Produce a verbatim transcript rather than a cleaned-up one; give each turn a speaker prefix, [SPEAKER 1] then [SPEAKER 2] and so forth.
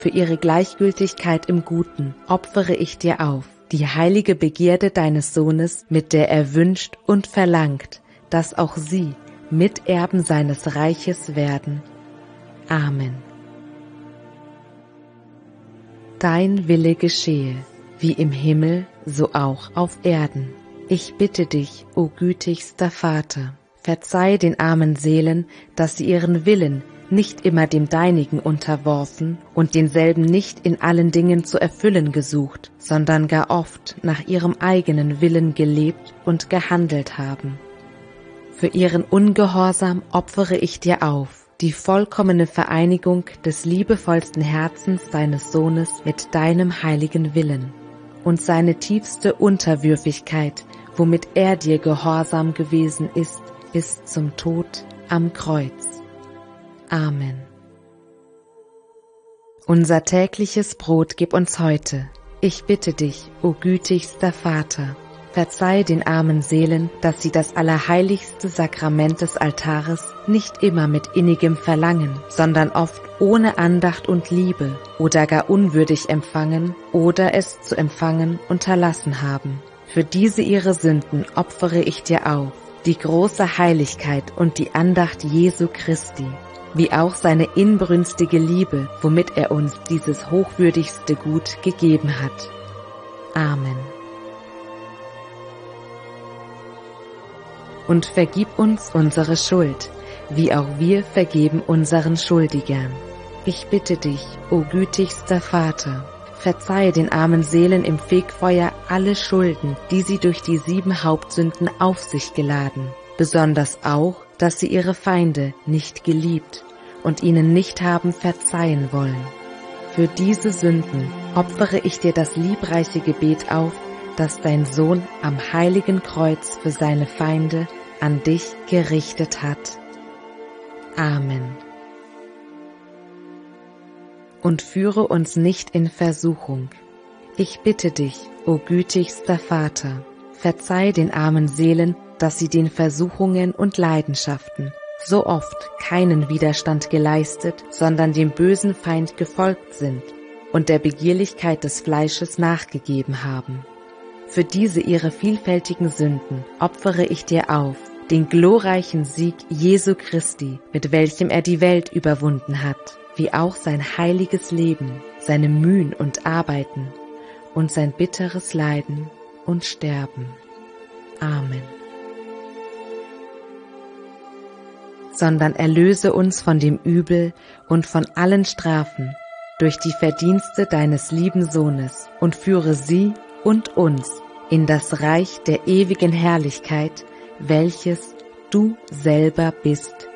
[SPEAKER 1] Für ihre Gleichgültigkeit im Guten opfere ich dir auf die heilige Begierde deines Sohnes, mit der er wünscht und verlangt, dass auch sie Miterben seines Reiches werden. Amen. Dein Wille geschehe, wie im Himmel, so auch auf Erden. Ich bitte dich, o gütigster Vater, verzeih den armen Seelen, dass sie ihren Willen nicht immer dem Deinigen unterworfen und denselben nicht in allen Dingen zu erfüllen gesucht, sondern gar oft nach ihrem eigenen Willen gelebt und gehandelt haben. Für ihren Ungehorsam opfere ich dir auf die vollkommene Vereinigung des liebevollsten Herzens deines Sohnes mit deinem heiligen Willen und seine tiefste Unterwürfigkeit, womit er dir gehorsam gewesen ist, bis zum Tod am Kreuz. Amen. Unser tägliches Brot gib uns heute. Ich bitte dich, o gütigster Vater, verzeih den armen Seelen, dass sie das allerheiligste Sakrament des Altares nicht immer mit innigem Verlangen, sondern oft ohne Andacht und Liebe oder gar unwürdig empfangen oder es zu empfangen unterlassen haben. Für diese ihre Sünden opfere ich dir auf die große Heiligkeit und die Andacht Jesu Christi, wie auch seine inbrünstige Liebe, womit er uns dieses hochwürdigste Gut gegeben hat. Amen. Und vergib uns unsere Schuld, wie auch wir vergeben unseren Schuldigern. Ich bitte dich, o gütigster Vater, verzeih den armen Seelen im Fegfeuer alle Schulden, die sie durch die sieben Hauptsünden auf sich geladen, besonders auch, dass sie ihre Feinde nicht geliebt und ihnen nicht haben verzeihen wollen. Für diese Sünden opfere ich dir das liebreiche Gebet auf, das dein Sohn am heiligen Kreuz für seine Feinde an dich gerichtet hat. Amen. Und führe uns nicht in Versuchung. Ich bitte dich, o gütigster Vater, verzeih den armen Seelen, dass sie den Versuchungen und Leidenschaften so oft keinen Widerstand geleistet, sondern dem bösen Feind gefolgt sind und der Begierlichkeit des Fleisches nachgegeben haben. Für diese ihre vielfältigen Sünden opfere ich dir auf den glorreichen Sieg Jesu Christi, mit welchem er die Welt überwunden hat, wie auch sein heiliges Leben, seine Mühen und Arbeiten und sein bitteres Leiden und Sterben. Amen. Sondern erlöse uns von dem Übel und von allen Strafen durch die Verdienste deines lieben Sohnes und führe sie und uns in das Reich der ewigen Herrlichkeit, welches du selber bist.